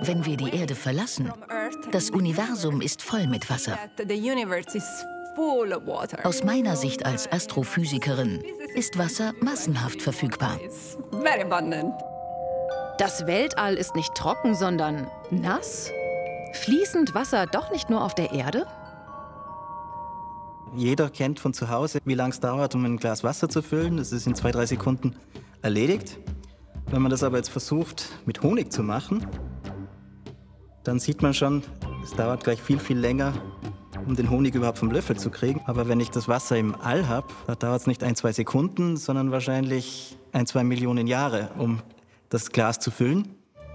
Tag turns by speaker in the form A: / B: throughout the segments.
A: wenn wir die Erde verlassen. Das Universum ist voll mit Wasser. Aus meiner Sicht als Astrophysikerin ist Wasser massenhaft verfügbar.
B: Das Weltall ist nicht trocken, sondern nass? Fließend Wasser doch nicht nur auf der Erde?
C: Jeder kennt von zu Hause, wie lange es dauert, um ein Glas Wasser zu füllen. Das ist in 2-3 Sekunden erledigt. Wenn man das aber jetzt versucht, mit Honig zu machen, dann sieht man schon, es dauert gleich viel, viel länger, um den Honig überhaupt vom Löffel zu kriegen. Aber wenn ich das Wasser im All habe, da dauert es nicht 1-2 Sekunden, sondern wahrscheinlich 1-2 Millionen Jahre, um das Glas zu füllen.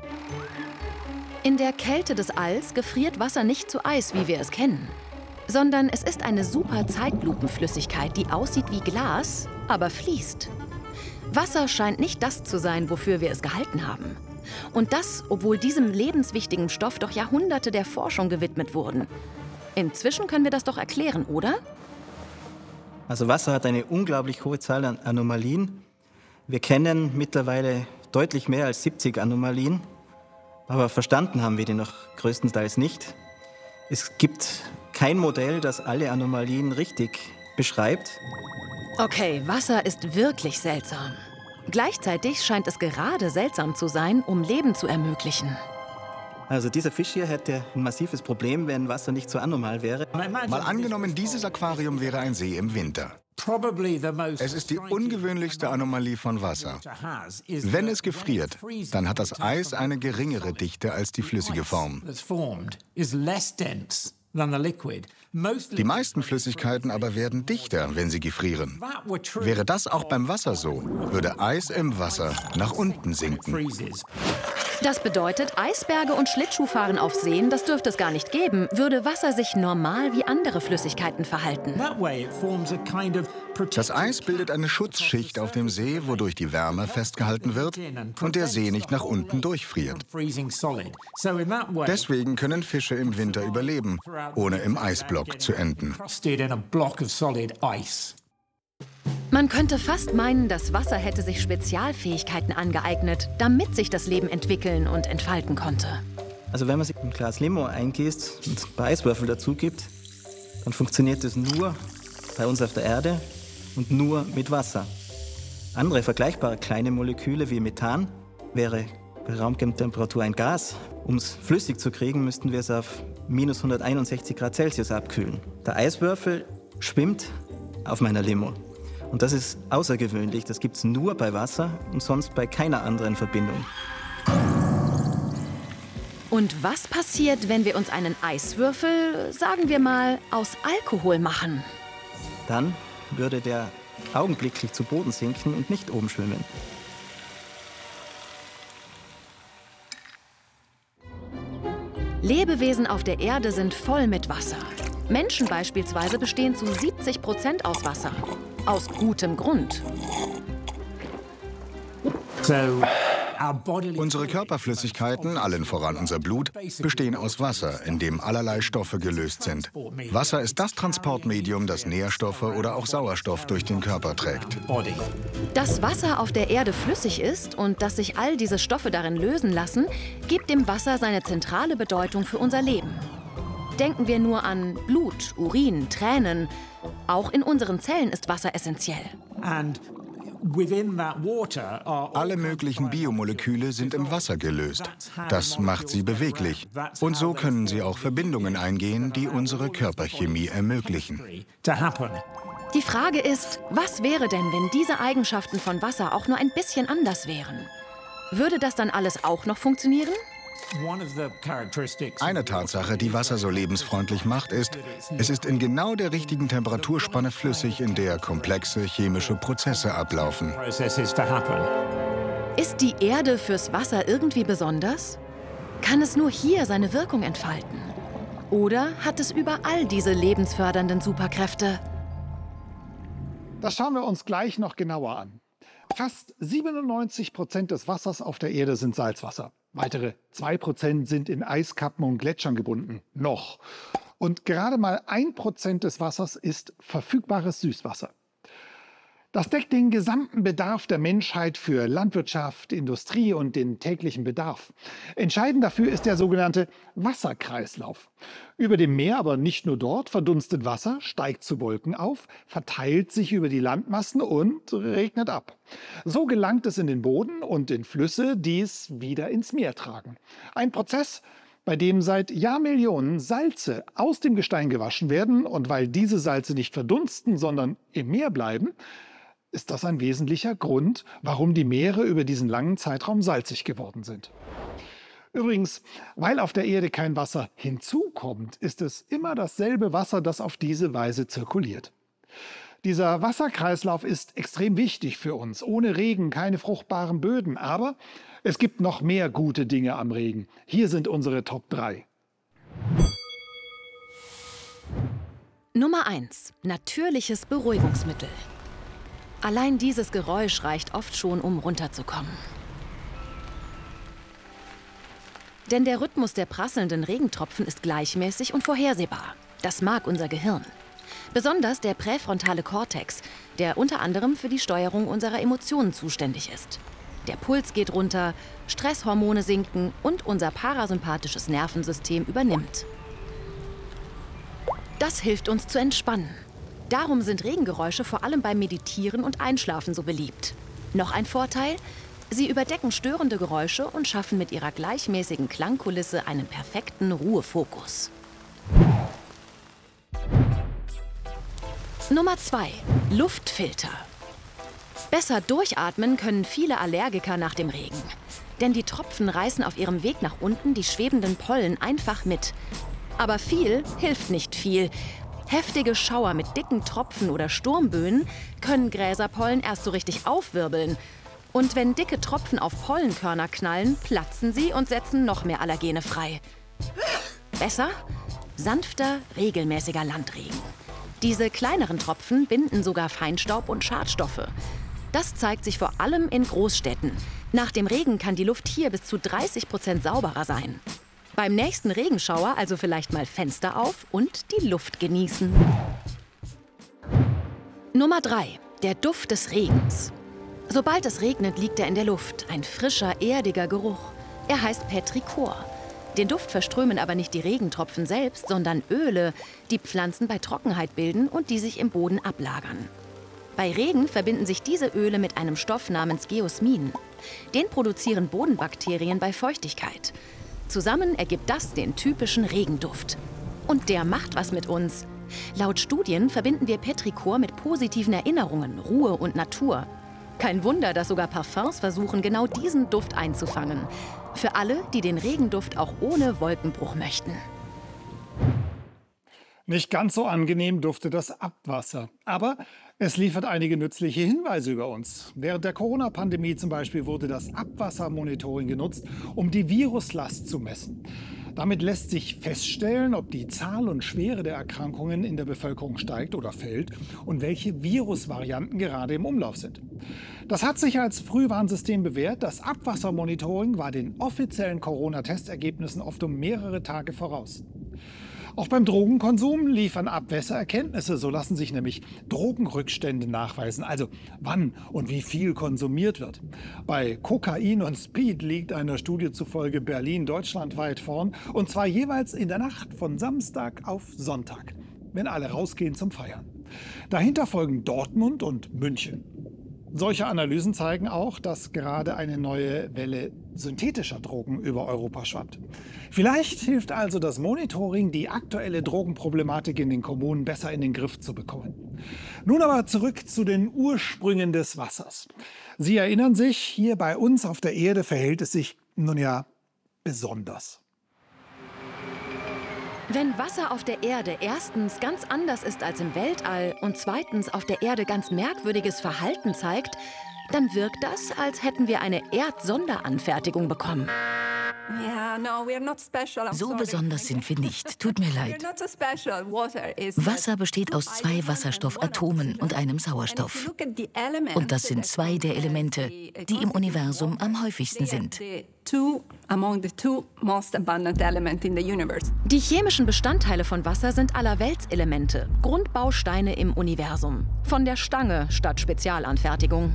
B: In der Kälte des Alls gefriert Wasser nicht zu Eis, wie wir es kennen, sondern es ist eine super Zeitlupenflüssigkeit, die aussieht wie Glas, aber fließt. Wasser scheint nicht das zu sein, wofür wir es gehalten haben. Und das, obwohl diesem lebenswichtigen Stoff doch Jahrhunderte der Forschung gewidmet wurden. Inzwischen können wir das doch erklären, oder?
C: Also Wasser hat eine unglaublich hohe Zahl an Anomalien. Wir kennen mittlerweile deutlich mehr als 70 Anomalien, aber verstanden haben wir die noch größtenteils nicht. Es gibt kein Modell, das alle Anomalien richtig beschreibt.
B: Okay, Wasser ist wirklich seltsam. Gleichzeitig scheint es gerade seltsam zu sein, um Leben zu ermöglichen.
C: Also dieser Fisch hier hätte ein massives Problem, wenn Wasser nicht so anormal wäre.
D: Mal angenommen, dieses Aquarium wäre ein See im Winter. Es ist die ungewöhnlichste Anomalie von Wasser. Wenn es gefriert, dann hat das Eis eine geringere Dichte als die flüssige Form. Die meisten Flüssigkeiten aber werden dichter, wenn sie gefrieren. Wäre das auch beim Wasser so, würde Eis im Wasser nach unten sinken.
B: Das bedeutet, Eisberge und Schlittschuhfahren auf Seen, das dürfte es gar nicht geben, würde Wasser sich normal wie andere Flüssigkeiten verhalten.
D: Das Eis bildet eine Schutzschicht auf dem See, wodurch die Wärme festgehalten wird und der See nicht nach unten durchfriert. Deswegen können Fische im Winter überleben, ohne im Eisblock zu enden.
B: Man könnte fast meinen, das Wasser hätte sich Spezialfähigkeiten angeeignet, damit sich das Leben entwickeln und entfalten konnte.
C: Also wenn man sich ein Glas Limo eingießt und ein paar Eiswürfel dazu gibt, dann funktioniert das nur bei uns auf der Erde und nur mit Wasser. Andere vergleichbare kleine Moleküle wie Methan wäre bei Raumtemperatur ein Gas. Um es flüssig zu kriegen, müssten wir es auf minus 161 Grad Celsius abkühlen. Der Eiswürfel schwimmt auf meiner Limo. Und das ist außergewöhnlich. Das gibt es nur bei Wasser und sonst bei keiner anderen Verbindung.
B: Und was passiert, wenn wir uns einen Eiswürfel, sagen wir mal, aus Alkohol machen?
C: Dann würde der augenblicklich zu Boden sinken und nicht oben schwimmen.
B: Lebewesen auf der Erde sind voll mit Wasser. Menschen beispielsweise bestehen zu 70% aus Wasser. Aus gutem Grund.
D: Unsere Körperflüssigkeiten, allen voran unser Blut, bestehen aus Wasser, in dem allerlei Stoffe gelöst sind. Wasser ist das Transportmedium, das Nährstoffe oder auch Sauerstoff durch den Körper trägt.
B: Dass Wasser auf der Erde flüssig ist und dass sich all diese Stoffe darin lösen lassen, gibt dem Wasser seine zentrale Bedeutung für unser Leben. Denken wir nur an Blut, Urin, Tränen. Auch in unseren Zellen ist Wasser essentiell.
D: Alle möglichen Biomoleküle sind im Wasser gelöst. Das macht sie beweglich. Und so können sie auch Verbindungen eingehen, die unsere Körperchemie ermöglichen.
B: Die Frage ist, was wäre denn, wenn diese Eigenschaften von Wasser auch nur ein bisschen anders wären? Würde das dann alles auch noch funktionieren?
D: Eine Tatsache, die Wasser so lebensfreundlich macht, ist, es ist in genau der richtigen Temperaturspanne flüssig, in der komplexe chemische Prozesse ablaufen.
B: Ist die Erde fürs Wasser irgendwie besonders? Kann es nur hier seine Wirkung entfalten? Oder hat es überall diese lebensfördernden Superkräfte?
E: Das schauen wir uns gleich noch genauer an. Fast 97% des Wassers auf der Erde sind Salzwasser. Weitere 2% sind in Eiskappen und Gletschern gebunden. Noch. Und gerade mal 1% des Wassers ist verfügbares Süßwasser. Das deckt den gesamten Bedarf der Menschheit für Landwirtschaft, Industrie und den täglichen Bedarf. Entscheidend dafür ist der sogenannte Wasserkreislauf. Über dem Meer, aber nicht nur dort, verdunstet Wasser, steigt zu Wolken auf, verteilt sich über die Landmassen und regnet ab. So gelangt es in den Boden und in Flüsse, die es wieder ins Meer tragen. Ein Prozess, bei dem seit Jahrmillionen Salze aus dem Gestein gewaschen werden, und weil diese Salze nicht verdunsten, sondern im Meer bleiben, ist das ein wesentlicher Grund, warum die Meere über diesen langen Zeitraum salzig geworden sind. Übrigens, weil auf der Erde kein Wasser hinzukommt, ist es immer dasselbe Wasser, das auf diese Weise zirkuliert. Dieser Wasserkreislauf ist extrem wichtig für uns. Ohne Regen keine fruchtbaren Böden, aber es gibt noch mehr gute Dinge am Regen. Hier sind unsere Top 3.
B: Nummer 1. Natürliches Beruhigungsmittel. Allein dieses Geräusch reicht oft schon, um runterzukommen. Denn der Rhythmus der prasselnden Regentropfen ist gleichmäßig und vorhersehbar. Das mag unser Gehirn. Besonders der präfrontale Kortex, der unter anderem für die Steuerung unserer Emotionen zuständig ist. Der Puls geht runter, Stresshormone sinken und unser parasympathisches Nervensystem übernimmt. Das hilft uns zu entspannen. Darum sind Regengeräusche vor allem beim Meditieren und Einschlafen so beliebt. Noch ein Vorteil: Sie überdecken störende Geräusche und schaffen mit ihrer gleichmäßigen Klangkulisse einen perfekten Ruhefokus. Nummer 2. Luftfilter. Besser durchatmen können viele Allergiker nach dem Regen. Denn die Tropfen reißen auf ihrem Weg nach unten die schwebenden Pollen einfach mit. Aber viel hilft nicht viel. Heftige Schauer mit dicken Tropfen oder Sturmböen können Gräserpollen erst so richtig aufwirbeln. Und wenn dicke Tropfen auf Pollenkörner knallen, platzen sie und setzen noch mehr Allergene frei. Besser? Sanfter, regelmäßiger Landregen. Diese kleineren Tropfen binden sogar Feinstaub und Schadstoffe. Das zeigt sich vor allem in Großstädten. Nach dem Regen kann die Luft hier bis zu 30% sauberer sein. Beim nächsten Regenschauer also vielleicht mal Fenster auf und die Luft genießen. Nummer 3. Der Duft des Regens. Sobald es regnet, liegt er in der Luft. Ein frischer, erdiger Geruch. Er heißt Petrichor. Den Duft verströmen aber nicht die Regentropfen selbst, sondern Öle, die Pflanzen bei Trockenheit bilden und die sich im Boden ablagern. Bei Regen verbinden sich diese Öle mit einem Stoff namens Geosmin. Den produzieren Bodenbakterien bei Feuchtigkeit. Zusammen ergibt das den typischen Regenduft. Und der macht was mit uns. Laut Studien verbinden wir Petrichor mit positiven Erinnerungen, Ruhe und Natur. Kein Wunder, dass sogar Parfums versuchen, genau diesen Duft einzufangen. Für alle, die den Regenduft auch ohne Wolkenbruch möchten.
E: Nicht ganz so angenehm duftet das Abwasser. Aber es liefert einige nützliche Hinweise über uns. Während der Corona-Pandemie zum Beispiel wurde das Abwassermonitoring genutzt, um die Viruslast zu messen. Damit lässt sich feststellen, ob die Zahl und Schwere der Erkrankungen in der Bevölkerung steigt oder fällt und welche Virusvarianten gerade im Umlauf sind. Das hat sich als Frühwarnsystem bewährt. Das Abwassermonitoring war den offiziellen Corona-Testergebnissen oft um mehrere Tage voraus. Auch beim Drogenkonsum liefern Abwässer Erkenntnisse. So lassen sich nämlich Drogenrückstände nachweisen, also wann und wie viel konsumiert wird. Bei Kokain und Speed liegt einer Studie zufolge Berlin deutschlandweit vorn, und zwar jeweils in der Nacht von Samstag auf Sonntag, wenn alle rausgehen zum Feiern. Dahinter folgen Dortmund und München. Solche Analysen zeigen auch, dass gerade eine neue Welle synthetischer Drogen über Europa schwappt. Vielleicht hilft also das Monitoring, die aktuelle Drogenproblematik in den Kommunen besser in den Griff zu bekommen. Nun aber zurück zu den Ursprüngen des Wassers. Sie erinnern sich, hier bei uns auf der Erde verhält es sich nun ja besonders.
B: Wenn Wasser auf der Erde erstens ganz anders ist als im Weltall und zweitens auf der Erde ganz merkwürdiges Verhalten zeigt, dann wirkt das, als hätten wir eine Erdsonderanfertigung bekommen.
A: So besonders sind wir nicht. Tut mir leid. Wasser besteht aus 2 Wasserstoffatomen und einem Sauerstoff. Und das sind 2 der Elemente, die im Universum am häufigsten sind.
B: Die chemischen Bestandteile von Wasser sind Allerweltselemente, Grundbausteine im Universum. Von der Stange statt Spezialanfertigung.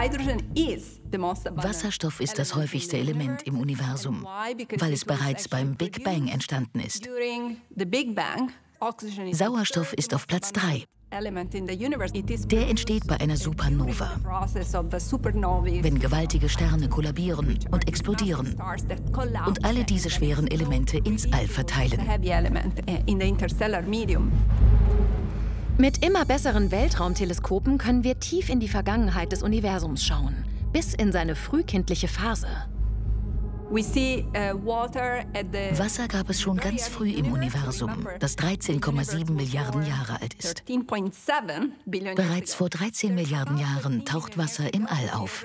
A: Wasserstoff ist das häufigste Element im Universum, weil es bereits beim Big Bang entstanden ist. Sauerstoff ist auf Platz 3. Der entsteht bei einer Supernova, wenn gewaltige Sterne kollabieren und explodieren und alle diese schweren Elemente ins All verteilen.
B: Mit immer besseren Weltraumteleskopen können wir tief in die Vergangenheit des Universums schauen, bis in seine frühkindliche Phase.
A: Wasser gab es schon ganz früh im Universum, das 13,7 Milliarden Jahre alt ist. Bereits vor 13 Milliarden Jahren taucht Wasser im All auf.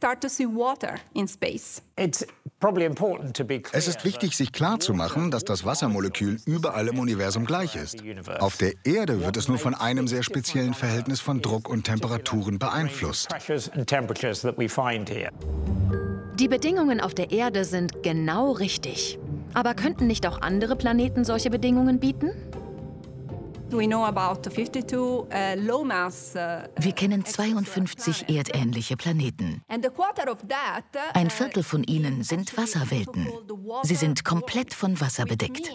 D: Es ist wichtig, sich klarzumachen, dass das Wassermolekül überall im Universum gleich ist. Auf der Erde wird es nur von einem sehr speziellen Verhältnis von Druck und Temperaturen beeinflusst.
B: Die Bedingungen auf der Erde sind genau richtig. Aber könnten nicht auch andere Planeten solche Bedingungen bieten?
A: Wir kennen 52 erdähnliche Planeten. Ein Viertel von ihnen sind Wasserwelten. Sie sind komplett von Wasser bedeckt.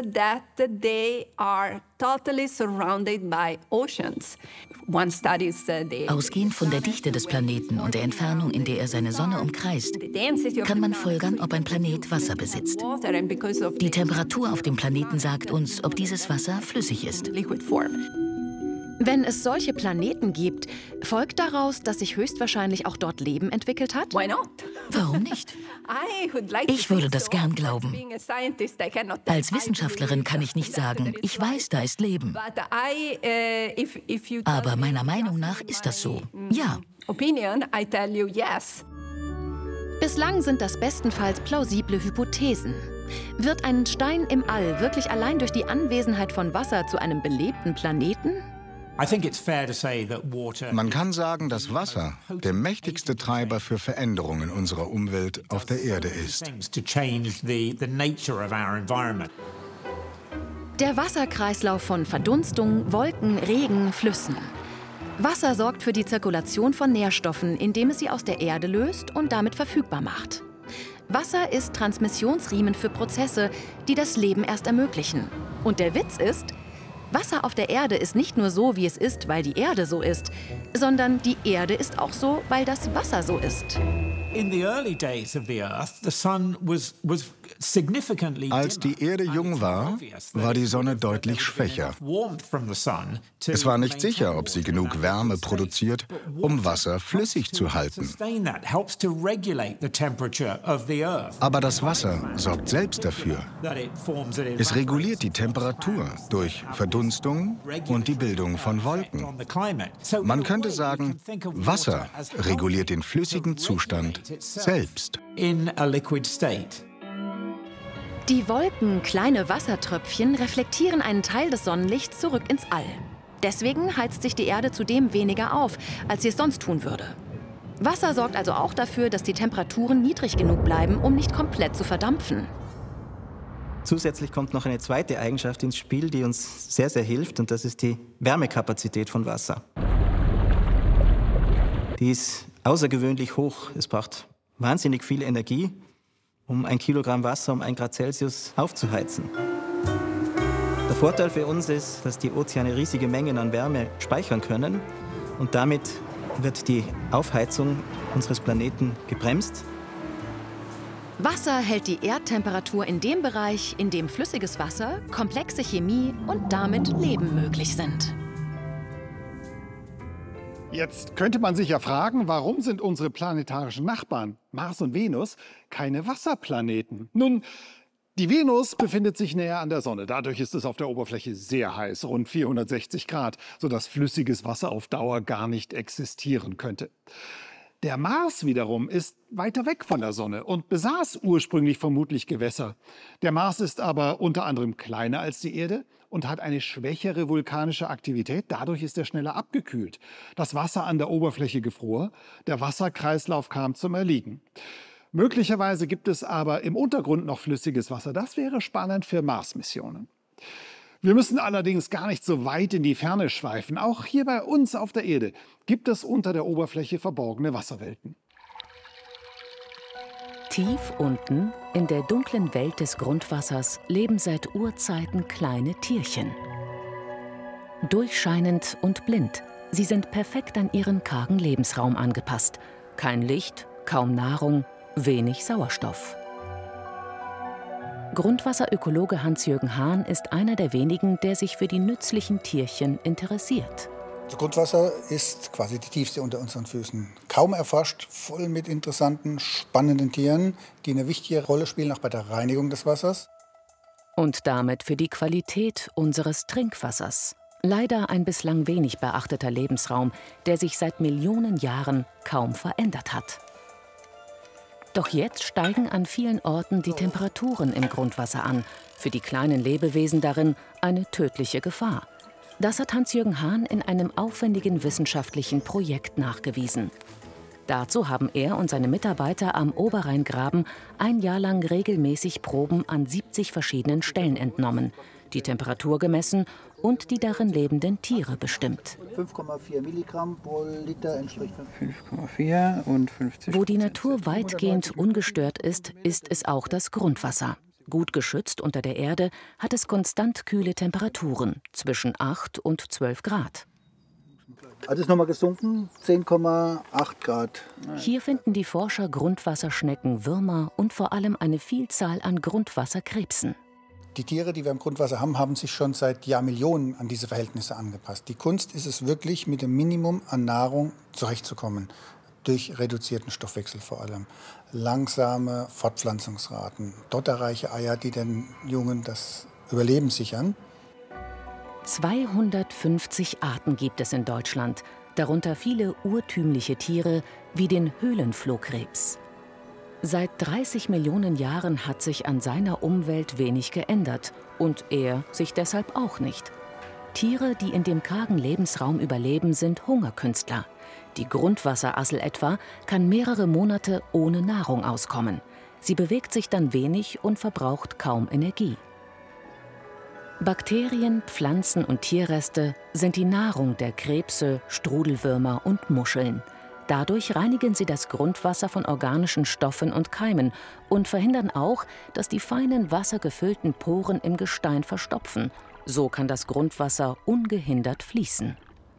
A: Ausgehend von der Dichte des Planeten und der Entfernung, in der er seine Sonne umkreist, kann man folgern, ob ein Planet Wasser besitzt. Die Temperatur auf dem Planeten sagt uns, ob dieses Wasser flüssig ist.
B: Wenn es solche Planeten gibt, folgt daraus, dass sich höchstwahrscheinlich auch dort Leben entwickelt hat?
A: Warum nicht? Ich würde das gern glauben. Als Wissenschaftlerin kann ich nicht sagen, ich weiß, da ist Leben. Aber meiner Meinung nach ist das so. Ja.
B: Bislang sind das bestenfalls plausible Hypothesen. Wird ein Stein im All wirklich allein durch die Anwesenheit von Wasser zu einem belebten Planeten?
D: Man kann sagen, dass Wasser der mächtigste Treiber für Veränderungen unserer Umwelt auf der Erde ist.
B: Der Wasserkreislauf von Verdunstung, Wolken, Regen, Flüssen. Wasser sorgt für die Zirkulation von Nährstoffen, indem es sie aus der Erde löst und damit verfügbar macht. Wasser ist Transmissionsriemen für Prozesse, die das Leben erst ermöglichen. Und der Witz ist, Wasser auf der Erde ist nicht nur so, wie es ist, weil die Erde so ist, sondern die Erde ist auch so, weil das Wasser so ist.
D: Als die Erde jung war, war die Sonne deutlich schwächer. Es war nicht sicher, ob sie genug Wärme produziert, um Wasser flüssig zu halten. Aber das Wasser sorgt selbst dafür. Es reguliert die Temperatur durch Verdunstung und die Bildung von Wolken. Man könnte sagen, Wasser reguliert den flüssigen Zustand selbst.
B: Die Wolken, kleine Wassertröpfchen, reflektieren einen Teil des Sonnenlichts zurück ins All. Deswegen heizt sich die Erde zudem weniger auf, als sie es sonst tun würde. Wasser sorgt also auch dafür, dass die Temperaturen niedrig genug bleiben, um nicht komplett zu verdampfen.
C: Zusätzlich kommt noch eine zweite Eigenschaft ins Spiel, die uns sehr, sehr hilft, und das ist die Wärmekapazität von Wasser. Die ist außergewöhnlich hoch. Es braucht wahnsinnig viel Energie, um 1 Kilogramm Wasser um 1 Grad Celsius aufzuheizen. Der Vorteil für uns ist, dass die Ozeane riesige Mengen an Wärme speichern können und damit wird die Aufheizung unseres Planeten gebremst.
B: Wasser hält die Erdtemperatur in dem Bereich, in dem flüssiges Wasser, komplexe Chemie und damit Leben möglich sind.
E: Jetzt könnte man sich ja fragen, warum sind unsere planetarischen Nachbarn, Mars und Venus, keine Wasserplaneten? Nun, die Venus befindet sich näher an der Sonne. Dadurch ist es auf der Oberfläche sehr heiß, rund 460 Grad, sodass flüssiges Wasser auf Dauer gar nicht existieren könnte. Der Mars wiederum ist weiter weg von der Sonne und besaß ursprünglich vermutlich Gewässer. Der Mars ist aber unter anderem kleiner als die Erde und hat eine schwächere vulkanische Aktivität. Dadurch ist er schneller abgekühlt. Das Wasser an der Oberfläche gefror, der Wasserkreislauf kam zum Erliegen. Möglicherweise gibt es aber im Untergrund noch flüssiges Wasser. Das wäre spannend für Mars-Missionen. Wir müssen allerdings gar nicht so weit in die Ferne schweifen. Auch hier bei uns auf der Erde gibt es unter der Oberfläche verborgene Wasserwelten.
B: Tief unten, in der dunklen Welt des Grundwassers, leben seit Urzeiten kleine Tierchen. Durchscheinend und blind, sie sind perfekt an ihren kargen Lebensraum angepasst. Kein Licht, kaum Nahrung, wenig Sauerstoff. Grundwasserökologe Hans-Jürgen Hahn ist einer der wenigen, der sich für die nützlichen Tierchen interessiert.
F: Das Grundwasser ist quasi die tiefste unter unseren Füßen. Kaum erforscht, voll mit interessanten, spannenden Tieren, die eine wichtige Rolle spielen, auch bei der Reinigung des Wassers.
B: Und damit für die Qualität unseres Trinkwassers. Leider ein bislang wenig beachteter Lebensraum, der sich seit Millionen Jahren kaum verändert hat. Doch jetzt steigen an vielen Orten die Temperaturen im Grundwasser an. Für die kleinen Lebewesen darin eine tödliche Gefahr. Das hat Hans-Jürgen Hahn in einem aufwendigen wissenschaftlichen Projekt nachgewiesen. Dazu haben er und seine Mitarbeiter am Oberrheingraben ein Jahr lang regelmäßig Proben an 70 verschiedenen Stellen entnommen, die Temperatur gemessen und die darin lebenden Tiere bestimmt.
F: 5,4 Milligramm pro Liter entspricht
G: 5,4 und 50.
B: Wo die Natur weitgehend ungestört ist, ist es auch das Grundwasser. Gut geschützt unter der Erde hat es konstant kühle Temperaturen, zwischen 8 und 12 Grad.
F: Also ist nochmal gesunken, 10,8 Grad.
B: Hier finden die Forscher Grundwasserschnecken, Würmer und vor allem eine Vielzahl an Grundwasserkrebsen.
F: Die Tiere, die wir im Grundwasser haben, haben sich schon seit Jahrmillionen an diese Verhältnisse angepasst. Die Kunst ist es wirklich, mit dem Minimum an Nahrung zurechtzukommen. Durch reduzierten Stoffwechsel vor allem. Langsame Fortpflanzungsraten, dotterreiche Eier, die den Jungen das Überleben sichern.
B: 250 Arten gibt es in Deutschland, darunter viele urtümliche Tiere wie den Höhlenflohkrebs. Seit 30 Millionen Jahren hat sich an seiner Umwelt wenig geändert und er sich deshalb auch nicht. Tiere, die in dem kargen Lebensraum überleben, sind Hungerkünstler. Die Grundwasserassel etwa kann mehrere Monate ohne Nahrung auskommen. Sie bewegt sich dann wenig und verbraucht kaum Energie. Bakterien, Pflanzen und Tierreste sind die Nahrung der Krebse, Strudelwürmer und Muscheln. Dadurch reinigen sie das Grundwasser von organischen Stoffen und Keimen und verhindern auch, dass die feinen wassergefüllten Poren im Gestein verstopfen. So kann das Grundwasser ungehindert fließen.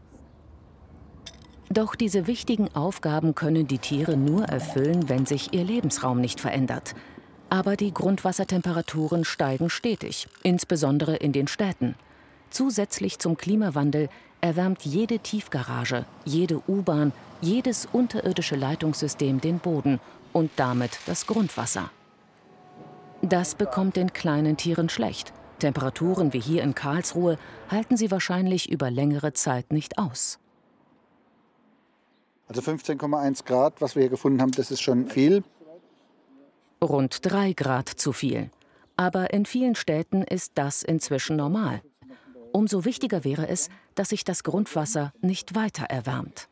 B: Doch diese wichtigen Aufgaben können die Tiere nur erfüllen, wenn sich ihr Lebensraum nicht verändert. Aber die Grundwassertemperaturen steigen stetig, insbesondere in den Städten. Zusätzlich zum Klimawandel erwärmt jede Tiefgarage, jede U-Bahn, jedes unterirdische Leitungssystem den Boden und damit das Grundwasser. Das bekommt den kleinen Tieren schlecht. Temperaturen wie hier in Karlsruhe halten sie wahrscheinlich über längere Zeit nicht aus.
F: Also 15,1 Grad, was wir hier gefunden haben, das ist schon viel.
B: Rund 3 Grad zu viel. Aber in vielen Städten ist das inzwischen normal. Umso wichtiger wäre es, dass sich das Grundwasser nicht weiter erwärmt.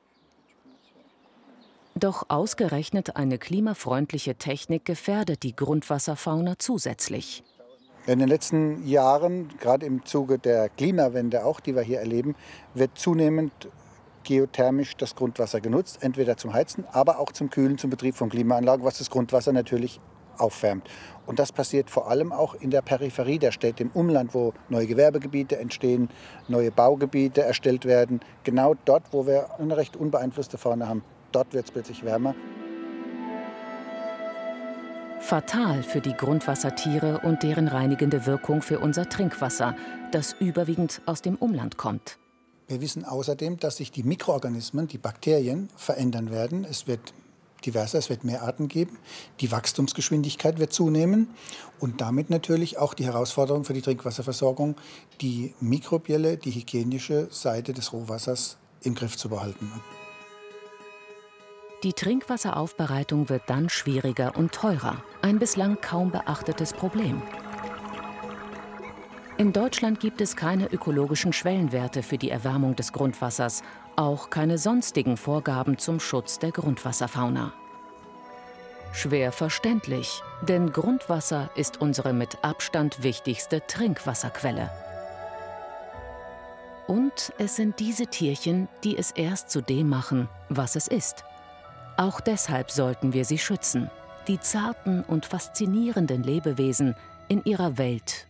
B: Doch ausgerechnet eine klimafreundliche Technik gefährdet die Grundwasserfauna zusätzlich.
F: In den letzten Jahren, gerade im Zuge der Klimawende auch, die wir hier erleben, wird zunehmend geothermisch das Grundwasser genutzt, entweder zum Heizen, aber auch zum Kühlen, zum Betrieb von Klimaanlagen, was das Grundwasser natürlich aufwärmt. Und das passiert vor allem auch in der Peripherie der Städte, im Umland, wo neue Gewerbegebiete entstehen, neue Baugebiete erstellt werden. Genau dort, wo wir eine recht unbeeinflusste Fauna haben, dort wird es plötzlich wärmer.
B: Fatal für die Grundwassertiere und deren reinigende Wirkung für unser Trinkwasser, das überwiegend aus dem Umland kommt.
F: Wir wissen außerdem, dass sich die Mikroorganismen, die Bakterien, verändern werden. Es wird diverser, es wird mehr Arten geben. Die Wachstumsgeschwindigkeit wird zunehmen und damit natürlich auch die Herausforderung für die Trinkwasserversorgung, die mikrobielle, die hygienische Seite des Rohwassers im Griff zu behalten.
B: Die Trinkwasseraufbereitung wird dann schwieriger und teurer. Ein bislang kaum beachtetes Problem. In Deutschland gibt es keine ökologischen Schwellenwerte für die Erwärmung des Grundwassers, auch keine sonstigen Vorgaben zum Schutz der Grundwasserfauna. Schwer verständlich, denn Grundwasser ist unsere mit Abstand wichtigste Trinkwasserquelle. Und es sind diese Tierchen, die es erst zu dem machen, was es ist. Auch deshalb sollten wir sie schützen, die zarten und faszinierenden Lebewesen in ihrer Welt